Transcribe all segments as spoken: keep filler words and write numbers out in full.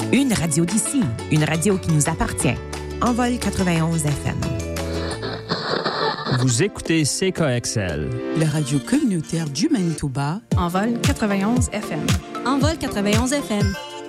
Une radio d'ici, une radio qui nous appartient. Envol quatre-vingt-onze F M. Vous écoutez C K X L, la radio communautaire du Manitoba. Envol quatre-vingt-onze F M. Envol quatre-vingt-onze F M.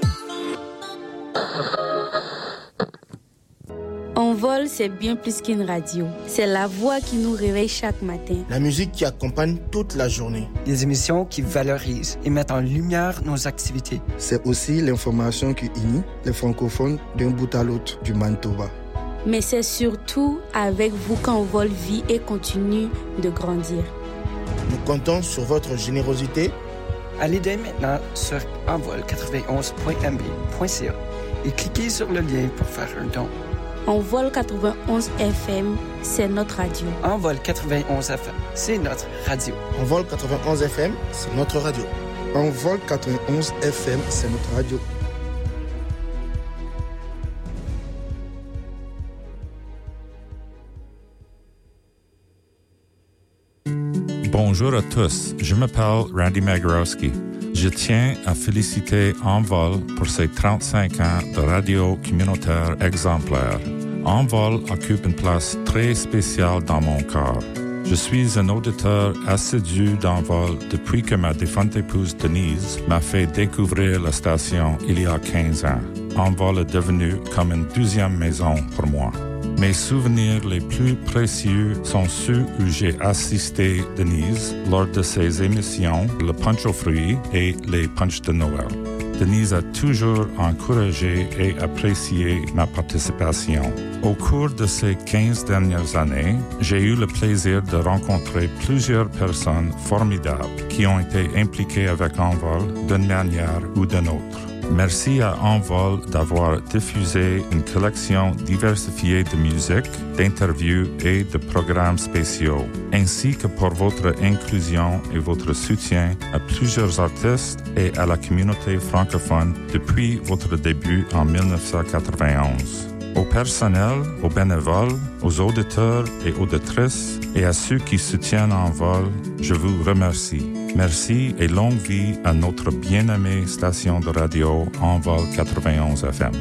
Envol, c'est bien plus qu'une radio. C'est la voix qui nous réveille chaque matin. La musique qui accompagne toute la journée. Les émissions qui valorisent et mettent en lumière nos activités. C'est aussi l'information qui unit les francophones d'un bout à l'autre du Manitoba. Mais c'est surtout avec vous qu'Envol vit et continue de grandir. Nous comptons sur votre générosité. Allez dès maintenant sur envol quatre-vingt-onze point m b point c a et cliquez sur le lien pour faire un don. Envol quatre-vingt-onze F M, c'est notre radio. Envol quatre-vingt-onze F M, c'est notre radio. Envol quatre-vingt-onze F M, c'est notre radio. Envol quatre-vingt-onze F M, c'est notre radio. Bonjour à tous, je m'appelle Randy Magarowski. Je tiens à féliciter Envol pour ses trente-cinq ans de radio communautaire exemplaire. Envol occupe une place très spéciale dans mon cœur. Je suis un auditeur assidu d'Envol depuis que ma défunte épouse Denise m'a fait découvrir la station il y a quinze ans. Envol est devenu comme une deuxième maison pour moi. Mes souvenirs les plus précieux sont ceux où j'ai assisté Denise lors de ses émissions Le Punch aux fruits et Les Punch de Noël. Denise a toujours encouragé et apprécié ma participation. Au cours de ces quinze dernières années, j'ai eu le plaisir de rencontrer plusieurs personnes formidables qui ont été impliquées avec Envol d'une manière ou d'une autre. Merci à Envol d'avoir diffusé une collection diversifiée de musique, d'interviews et de programmes spéciaux, ainsi que pour votre inclusion et votre soutien à plusieurs artistes et à la communauté francophone depuis votre début en dix-neuf cent quatre-vingt-onze. Au personnel, aux bénévoles, aux auditeurs et auditrices et à ceux qui soutiennent Envol, je vous remercie. Merci et longue vie à notre bien-aimée station de radio Envol quatre-vingt-onze F M.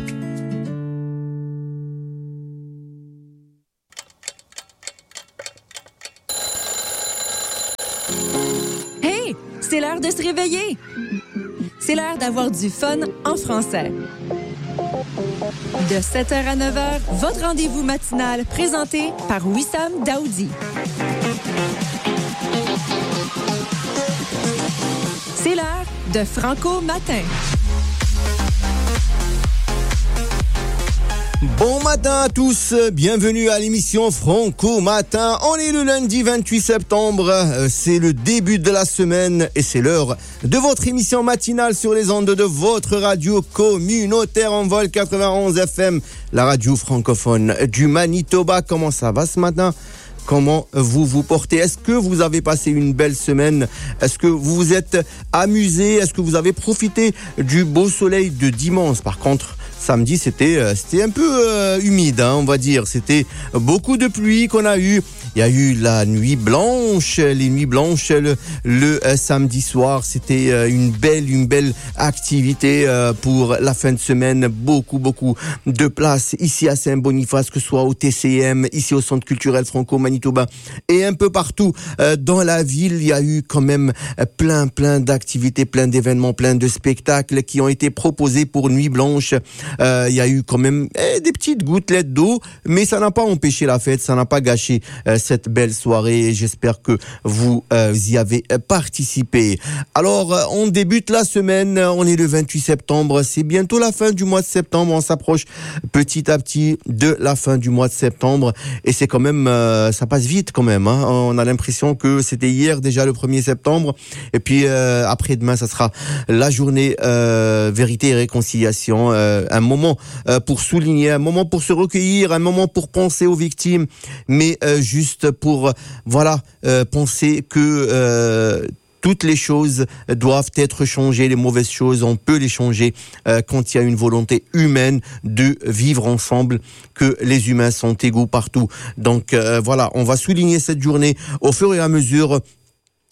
Hey, c'est l'heure de se réveiller. C'est l'heure d'avoir du fun en français. De sept heures à neuf heures, votre rendez-vous matinal présenté par Wissam Daoudi. C'est l'heure de Franco Matin. Bon matin à tous, bienvenue à l'émission Franco Matin. On est le lundi vingt-huit septembre, c'est le début de la semaine et c'est l'heure de votre émission matinale sur les ondes de votre radio communautaire Envol quatre-vingt-onze F M, la radio francophone du Manitoba. Comment ça va ce matin ? Comment vous vous portez? Est-ce que vous avez passé une belle semaine? Est-ce que vous vous êtes amusé? Est-ce que vous avez profité du beau soleil de dimanche? Par contre, samedi, c'était, euh, c'était un peu euh, humide, hein, on va dire. C'était beaucoup de pluie qu'on a eu. Il y a eu la nuit blanche, les nuits blanches le, le euh, samedi soir. C'était euh, une belle, une belle activité euh, pour la fin de semaine. Beaucoup, beaucoup de places ici à Saint-Boniface, que ce soit au T C M, ici au Centre culturel Franco-Manitoba et un peu partout euh, dans la ville. Il y a eu quand même plein, plein d'activités, plein d'événements, plein de spectacles qui ont été proposés pour Nuit Blanche. Euh, il y a eu quand même eh, des petites gouttelettes d'eau, mais ça n'a pas empêché la fête, ça n'a pas gâché euh, cette belle soirée. J'espère que vous euh, y avez participé. Alors, euh, on débute la semaine, on est le vingt-huit septembre, c'est bientôt la fin du mois de septembre, on s'approche petit à petit de la fin du mois de septembre et c'est quand même, euh, ça passe vite quand même, hein. On a l'impression que c'était hier déjà le premier septembre et puis euh, après-demain ça sera la journée euh, vérité et réconciliation, euh, un moment euh, pour souligner, un moment pour se recueillir, un moment pour penser aux victimes, mais euh, juste pour, voilà, euh, penser que euh, toutes les choses doivent être changées, les mauvaises choses, on peut les changer euh, quand il y a une volonté humaine de vivre ensemble, que les humains sont égaux partout. Donc euh, voilà, on va souligner cette journée au fur et à mesure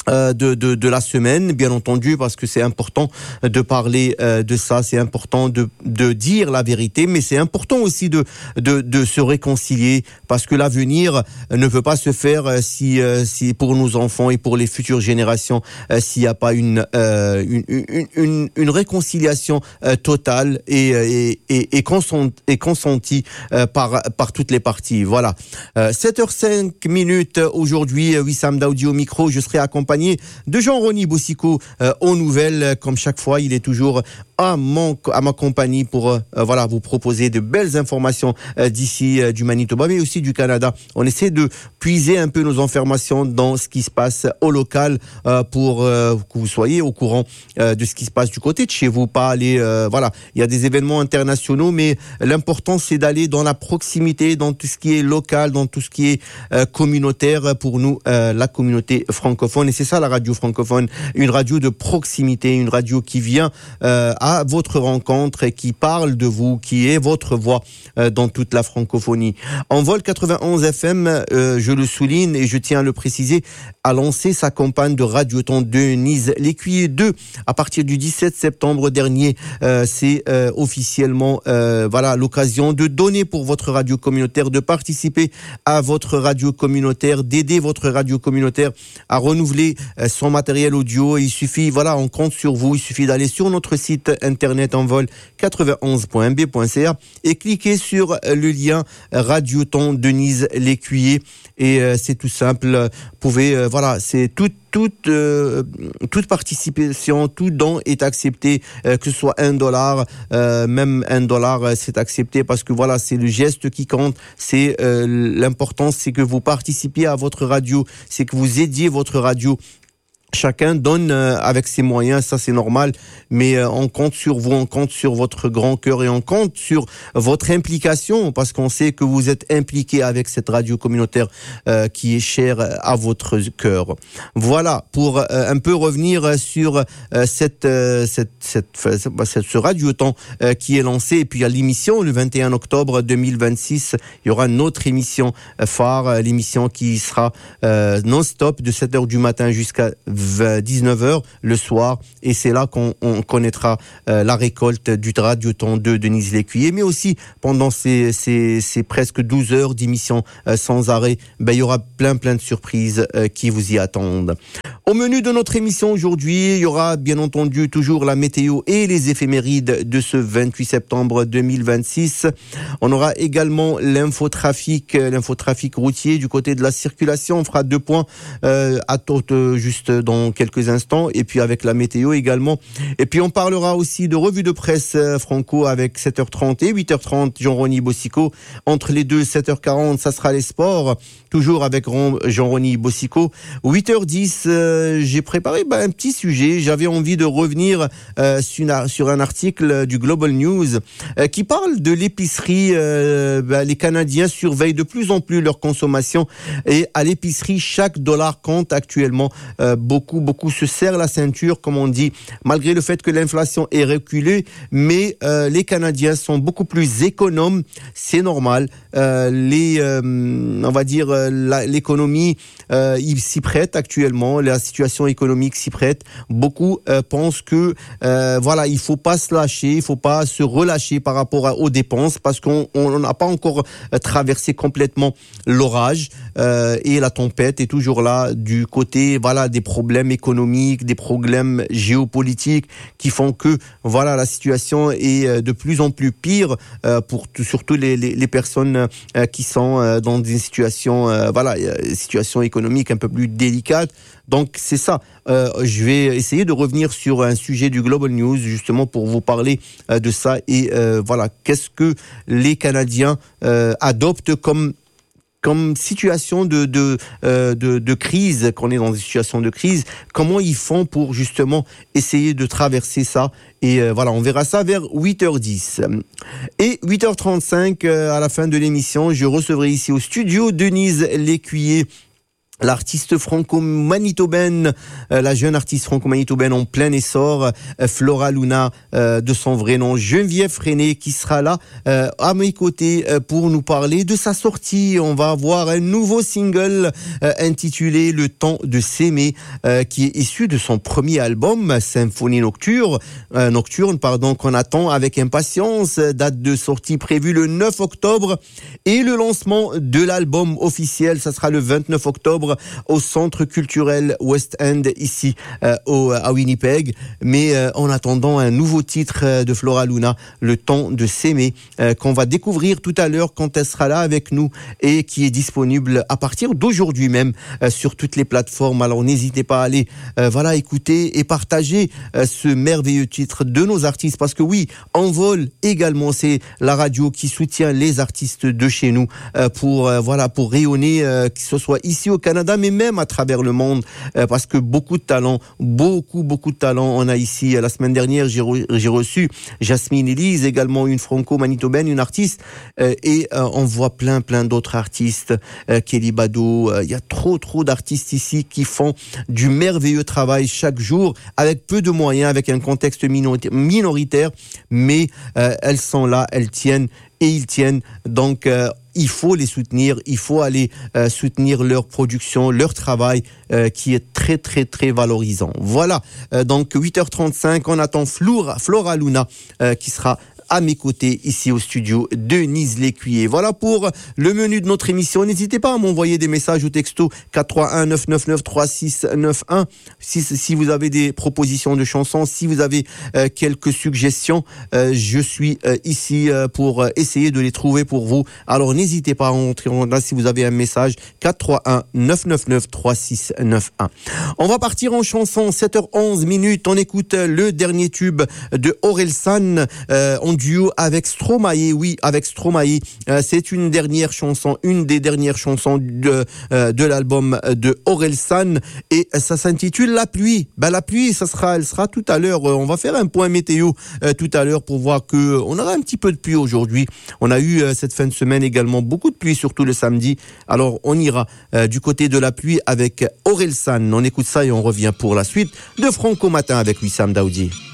Euh, de, de, de la semaine, bien entendu, parce que c'est important de parler euh, de ça, c'est important de, de dire la vérité, mais c'est important aussi de, de, de se réconcilier, parce que l'avenir ne peut pas se faire euh, si, euh, si pour nos enfants et pour les futures générations, euh, s'il n'y a pas une, euh, une, une, une, une réconciliation euh, totale et, et, et, et, consent, et consentie euh, par, par toutes les parties. Voilà. Euh, sept heures cinq minutes aujourd'hui, Wissam Daoudi au micro, je serai accompagné de Jean-Rony Bossico euh, aux nouvelles. Comme chaque fois, il est toujours à, mon, à ma compagnie pour euh, voilà, vous proposer de belles informations euh, d'ici, euh, du Manitoba, mais aussi du Canada. On essaie de puiser un peu nos informations dans ce qui se passe au local euh, pour euh, que vous soyez au courant euh, de ce qui se passe du côté de chez vous. Pas aller, euh, voilà, il y a des événements internationaux, mais l'important c'est d'aller dans la proximité, dans tout ce qui est local, dans tout ce qui est euh, communautaire pour nous, euh, la communauté francophone. Et c'est ça la radio francophone, une radio de proximité, une radio qui vient euh, à votre rencontre et qui parle de vous, qui est votre voix euh, dans toute la francophonie. Envol quatre-vingt-onze F M, euh, je le souligne et je tiens à le préciser, a lancé sa campagne de Radioton Denise L'Écuyer deux à partir du dix-sept septembre dernier. Euh, c'est euh, officiellement euh, voilà l'occasion de donner pour votre radio communautaire, de participer à votre radio communautaire, d'aider votre radio communautaire à renouveler euh, son matériel audio. Il suffit, voilà, on compte sur vous. Il suffit d'aller sur notre site internet envol quatre-vingt-onze point m b point c a et cliquer sur le lien Radioton Denise L'Écuyer et euh, c'est tout simple. Vous pouvez, euh, voilà, c'est tout. Toute, euh, toute participation, tout don est accepté, euh, que ce soit un dollar, euh, même un dollar, euh, c'est accepté parce que voilà, c'est le geste qui compte. C'est euh, l'important, c'est que vous participiez à votre radio, c'est que vous aidiez votre radio. Chacun donne euh, avec ses moyens, ça c'est normal, mais euh, on compte sur vous, on compte sur votre grand cœur et on compte sur votre implication parce qu'on sait que vous êtes impliqué avec cette radio communautaire euh, qui est chère à votre cœur. Voilà, pour euh, un peu revenir sur euh, cette, euh, cette, cette, cette, cette, ce radioton euh, qui est lancé. Et puis il y a l'émission le vingt et un octobre deux mille vingt-six, il y aura une autre émission phare, l'émission qui sera euh, non-stop de sept heures du matin jusqu'à dix-neuf heures le soir, et c'est là qu'on on connaîtra euh, la récolte du Radioton de Denise L'Écuyer, mais aussi pendant ces, ces, ces presque douze heures d'émission euh, sans arrêt, ben, il y aura plein plein de surprises euh, qui vous y attendent. Au menu de notre émission aujourd'hui, il y aura bien entendu toujours la météo et les éphémérides de ce vingt-huit septembre deux mille vingt-six. On aura également l'infotrafic, l'infotrafic routier du côté de la circulation. On fera deux points euh, à tout, euh, juste dans quelques instants, et puis avec la météo également. Et puis on parlera aussi de revue de presse euh, franco avec sept heures trente et huit heures trente, Jean-Rony Bossico. Entre les deux, sept heures quarante, ça sera les sports, toujours avec Jean-Rony Bossico. huit heures dix, euh, j'ai préparé bah, un petit sujet. J'avais envie de revenir euh, sur, sur un article du Global News euh, qui parle de l'épicerie. Euh, bah, les Canadiens surveillent de plus en plus leur consommation, et à l'épicerie, chaque dollar compte actuellement. Euh, beaucoup, beaucoup se serrent la ceinture, comme on dit, malgré le fait que l'inflation est reculée, mais euh, les Canadiens sont beaucoup plus économes. C'est normal. Euh, les, euh, on va dire, euh, la, l'économie, euh, il s'y prête actuellement. La situation économique s'y prête. Beaucoup euh, pensent que euh, voilà, il faut pas se lâcher, il faut pas se relâcher par rapport à, aux dépenses, parce qu'on n'a pas encore euh, traversé complètement l'orage euh, et la tempête est toujours là du côté voilà des problèmes économiques, des problèmes géopolitiques qui font que voilà la situation est de plus en plus pire euh, pour tout, surtout les, les, les personnes euh, qui sont euh, dans des situations euh, voilà situations économiques un peu plus délicates. Donc c'est ça. Euh, je vais essayer de revenir sur un sujet du Global News justement pour vous parler euh, de ça et euh, voilà qu'est-ce que les Canadiens euh, adoptent comme comme situation de de, euh, de de crise, qu'on est dans des situations de crise, comment ils font pour justement essayer de traverser ça. Et euh, voilà, on verra ça vers huit heures dix. Et huit heures trente-cinq, euh, à la fin de l'émission, je recevrai ici au studio Denise L'Écuyer, l'artiste franco-manitobaine, euh, la jeune artiste franco-manitobaine en plein essor, euh, Flora Luna, euh, de son vrai nom, Geneviève Freinet, qui sera là euh, à mes côtés euh, pour nous parler de sa sortie. On va avoir un nouveau single euh, intitulé Le temps de s'aimer, euh, qui est issu de son premier album, Symphonie Nocturne, euh, Nocturne, pardon, qu'on attend avec impatience. Date de sortie prévue le neuf octobre et le lancement de l'album officiel, ça sera le vingt-neuf octobre au Centre culturel West End ici euh, au, à Winnipeg. Mais euh, en attendant un nouveau titre euh, de Flora Luna, Le temps de s'aimer, euh, qu'on va découvrir tout à l'heure quand elle sera là avec nous et qui est disponible à partir d'aujourd'hui même euh, sur toutes les plateformes. Alors n'hésitez pas à aller euh, voilà, écouter et partager euh, ce merveilleux titre de nos artistes, parce que oui, Envol également, c'est la radio qui soutient les artistes de chez nous euh, pour, euh, voilà, pour rayonner, euh, que ce soit ici au Canada, mais même à travers le monde, euh, parce que beaucoup de talents, beaucoup, beaucoup de talents on a ici. La semaine dernière, j'ai, re, j'ai reçu Jasmine Elise, également une franco-manitobaine, une artiste, euh, et euh, on voit plein, plein d'autres artistes, euh, Kelly Bado, il euh, y a trop, trop d'artistes ici qui font du merveilleux travail chaque jour, avec peu de moyens, avec un contexte minoritaire, mais euh, elles sont là, elles tiennent, et ils tiennent, donc euh, il faut les soutenir, il faut aller euh, soutenir leur production, leur travail euh, qui est très très très valorisant. Voilà, euh, donc huit heures trente-cinq, on attend Flora, Flora Luna euh, qui sera à mes côtés ici au studio de Nice-l'Écuyer. Voilà pour le menu de notre émission. N'hésitez pas à m'envoyer des messages au texto quatre trois un neuf neuf neuf trois six neuf un si, si vous avez des propositions de chansons, si vous avez euh, quelques suggestions, euh, je suis euh, ici euh, pour euh, essayer de les trouver pour vous. Alors n'hésitez pas à entrer en là si vous avez un message quatre trois un neuf neuf neuf trois six neuf un. On va partir en chanson, sept heures onze minutes. On écoute le dernier tube de Orelsan euh, en duo avec Stromae. Oui, avec Stromae. Euh, c'est une dernière chanson, une des dernières chansons de, euh, de l'album de Orelsan, et ça s'intitule La pluie. Ben, la pluie, ça sera, elle sera tout à l'heure. On va faire un point météo euh, tout à l'heure pour voir que on aura un petit peu de pluie aujourd'hui. On a eu euh, cette fin de semaine également beaucoup de pluie, surtout le samedi. Alors on ira euh, du côté de la pluie avec Orelsan. On écoute ça et on revient pour la suite de Franco Matin avec Wissam Daoudi.